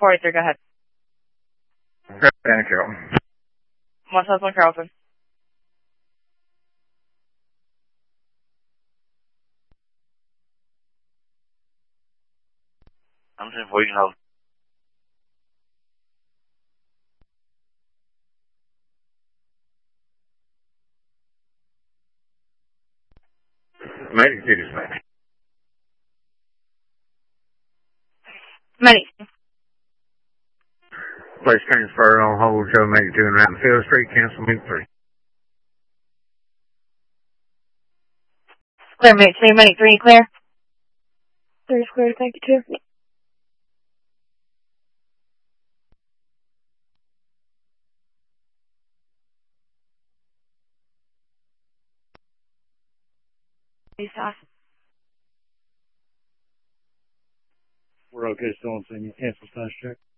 483, go ahead. Danny Carrollton. West Husband Carlton. I'm saying before you can hold. Medic City Dispatch. Medic. Place transfer on hold, show Medic 2 and Mountain Field Street, cancel Medic 3. Clear, Medic 2, Medic 3, clear. 3 is clear, thank you, 2. We're okay still on seeing you. Cancel status check.